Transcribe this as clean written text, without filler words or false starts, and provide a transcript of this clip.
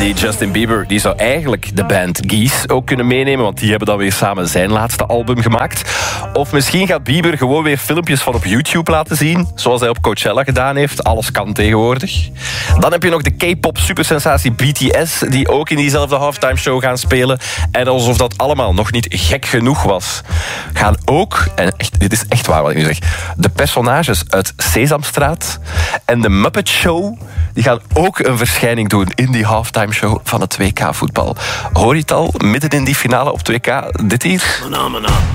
die Justin Bieber die zou eigenlijk de band Geese ook kunnen meenemen, want die hebben dan weer samen zijn laatste album gemaakt. Of misschien gaat Bieber gewoon weer filmpjes van op YouTube laten zien, zoals hij op Coachella gedaan heeft. Alles kan tegenwoordig. Dan heb je nog de K-pop supersensatie BTS, die ook in diezelfde halftime show gaan spelen. En alsof dat allemaal nog niet gek genoeg was, gaan ook, en echt, dit is echt waar wat ik nu zeg, de personages uit Sesamstraat en de Muppet Show, die gaan ook een verschijning doen in die halftime show van het WK voetbal. Hoor je het al? Midden in die finale op 2K, dit hier?